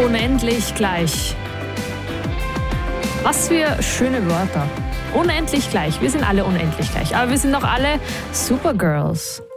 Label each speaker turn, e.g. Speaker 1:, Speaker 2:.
Speaker 1: unendlich gleich. Was für schöne Wörter. Unendlich gleich. Wir sind alle unendlich gleich. Aber wir sind doch alle Supergirls.